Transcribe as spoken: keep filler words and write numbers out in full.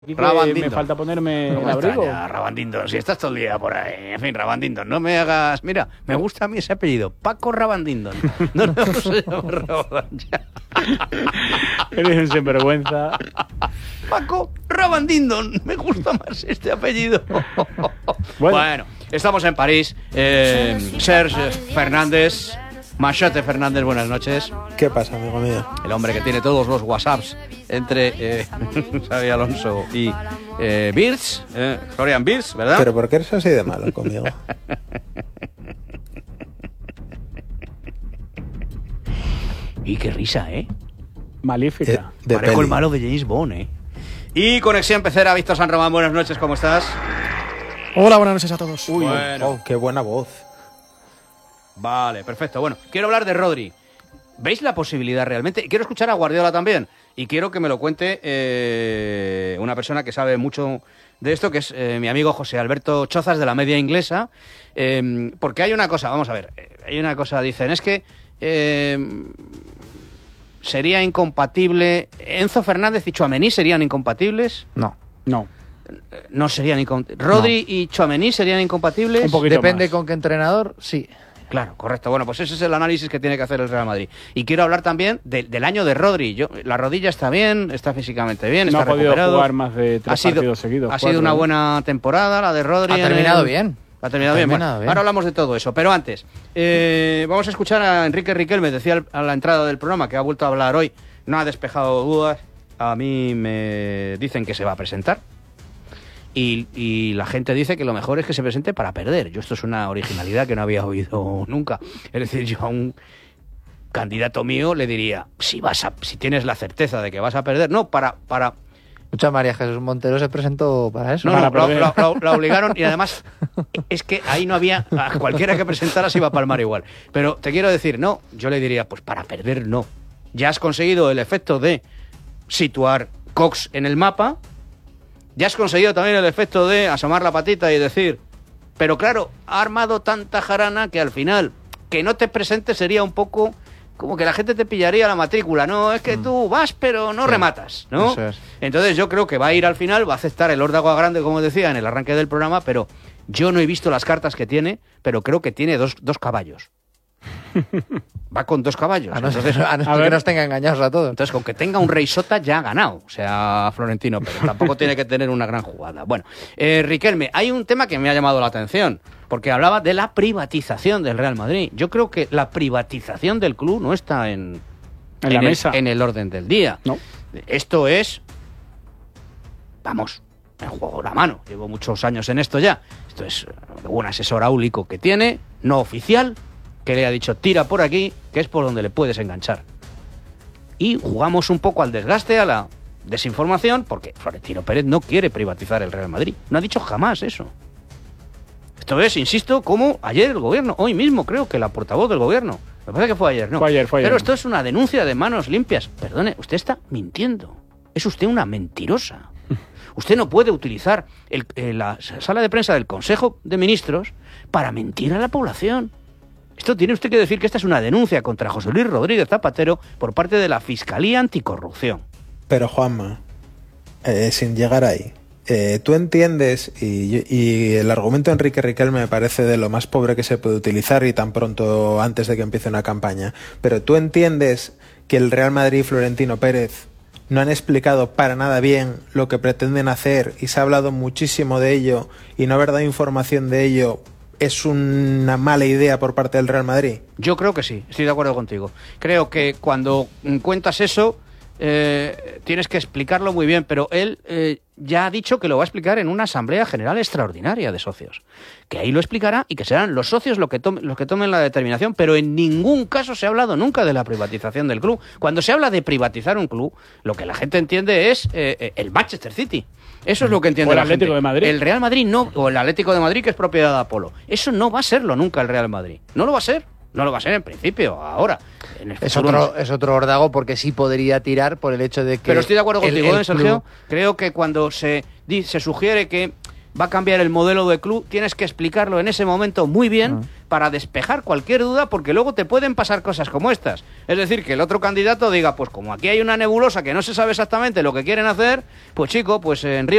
Me falta ponerme el abrigo. Rabandindon, si estás todo el día por ahí. En fin, Rabandindon, no me hagas... Mira, me gusta a mí ese apellido, Paco Rabandindon. No, no, no se llama Rabandindon. Eres un sinvergüenza. Paco Rabandindon, me gusta más este apellido. Bueno, bueno estamos en París. Eh, Serge Fernández... Machete Fernández, buenas noches. ¿Qué pasa, amigo mío? El hombre que tiene todos los WhatsApps entre eh, Xavi Alonso y eh, Birch, eh, Florian Birch, ¿verdad? Pero ¿por qué eres así de malo conmigo? Y qué risa, ¿eh? Malífica. De, de Parejo peli. el malo de James Bond, ¿eh? Y Conexión Pecera, Víctor San Román, buenas noches, ¿cómo estás? Hola, buenas noches a todos. Uy, bueno. Oh, qué buena voz. Vale, perfecto. Bueno, quiero hablar de Rodri. ¿Veis la posibilidad realmente? Quiero escuchar a Guardiola también. Y quiero que me lo cuente eh, una persona que sabe mucho de esto, que es eh, mi amigo José Alberto Chozas, de la Media Inglesa. Eh, porque hay una cosa, vamos a ver, hay una cosa, dicen, es que eh, sería incompatible... ¿Enzo Fernández y Tchouaméni serían incompatibles? No. No. No serían incompatibles. ¿Rodri no. y Tchouaméni serían incompatibles? Un poquito Depende más. Con qué entrenador, sí. Claro, correcto. Bueno, pues ese es el análisis que tiene que hacer el Real Madrid. Y quiero hablar también de, del año de Rodri. Yo, la rodilla está bien, está físicamente bien, no está ha podido recuperado. jugar más de tres ha sido, partidos seguidos. Ha cuatro, sido una ¿no? buena temporada la de Rodri. Ha terminado el... bien. Ha terminado, ha bien. terminado Bueno, bien. ahora hablamos de todo eso. Pero antes, eh, vamos a escuchar a Enrique Riquelme. Decía a la entrada del programa que ha vuelto a hablar hoy. No ha despejado dudas. A mí me dicen que se va a presentar. Y, y la gente dice que lo mejor es que se presente para perder. Yo esto es una originalidad que no había oído nunca. Es decir, yo a un candidato mío le diría, si vas a, si tienes la certeza de que vas a perder, no, para... para Mucha María Jesús Montero se presentó para eso. no, para no, perder. la, la, la obligaron y además es que ahí no había... A cualquiera que presentara se iba a palmar igual. Pero te quiero decir, no, yo le diría, pues para perder no. Ya has conseguido el efecto de situar Cox en el mapa. Ya has conseguido también el efecto de asomar la patita y decir, pero claro, ha armado tanta jarana que al final que no te presentes sería un poco como que la gente te pillaría la matrícula, no, es que mm. tú vas pero no sí. rematas, ¿no? Eso es. Entonces yo creo que va a ir al final, va a aceptar el órdago grande, como decía en el arranque del programa, pero yo no he visto las cartas que tiene, pero creo que tiene dos, dos caballos. Va con dos caballos. A no ser, entonces, a no ser que nos tenga engañados a todos. Entonces, con que tenga un rey sota ya ha ganado. O sea, Florentino, pero tampoco tiene que tener una gran jugada. Bueno, eh, Riquelme, hay un tema que me ha llamado la atención, porque hablaba de la privatización del Real Madrid. Yo creo que la privatización del club no está en, en, en la el, mesa. En el orden del día. No. Esto es, vamos, me juego la mano. Llevo muchos años en esto ya. Esto es un asesor áulico que tiene, no oficial, que le ha dicho tira por aquí, que es por donde le puedes enganchar. Y jugamos un poco al desgaste, a la desinformación, porque Florentino Pérez no quiere privatizar el Real Madrid. No ha dicho jamás eso. Esto es, insisto, como ayer el gobierno, hoy mismo creo que la portavoz del gobierno, me parece que fue ayer, ¿no? Fue ayer, fue ayer. Pero esto es una denuncia de manos limpias. Perdone, usted está mintiendo. Es usted una mentirosa. Usted no puede utilizar el, eh, la sala de prensa del Consejo de Ministros para mentir a la población. Esto tiene usted que decir que esta es una denuncia contra José Luis Rodríguez Zapatero por parte de la Fiscalía Anticorrupción. Pero Juanma, eh, sin llegar ahí, eh, tú entiendes, y, y el argumento de Enrique Riquelme me parece de lo más pobre que se puede utilizar y tan pronto antes de que empiece una campaña, pero tú entiendes que el Real Madrid y Florentino Pérez no han explicado para nada bien lo que pretenden hacer y se ha hablado muchísimo de ello y no haber dado información de ello es una mala idea por parte del Real Madrid. Yo creo que sí, estoy de acuerdo contigo. Creo que cuando cuentas eso eh, tienes que explicarlo muy bien, pero él eh, ya ha dicho que lo va a explicar en una asamblea general extraordinaria de socios, que ahí lo explicará y que serán los socios los que tomen, los que tomen la determinación, pero en ningún caso se ha hablado nunca de la privatización del club. Cuando se habla de privatizar un club, lo que la gente entiende es eh, el Manchester City. Eso es lo que entiende o el la Atlético gente. de Madrid. El Real Madrid no, o el Atlético de Madrid, que es propiedad de Apolo. Eso no va a serlo nunca el Real Madrid. No lo va a ser. No lo va a ser en principio, ahora. En el es, futuro, otro, es otro órdago porque sí podría tirar por el hecho de que... Pero estoy de acuerdo el, contigo, el ¿eh, Sergio? club... Creo que cuando se, se sugiere que va a cambiar el modelo de club, tienes que explicarlo en ese momento muy bien, uh-huh. para despejar cualquier duda, porque luego te pueden pasar cosas como estas. Es decir, que el otro candidato diga, pues como aquí hay una nebulosa que no se sabe exactamente lo que quieren hacer, pues chico, pues en Río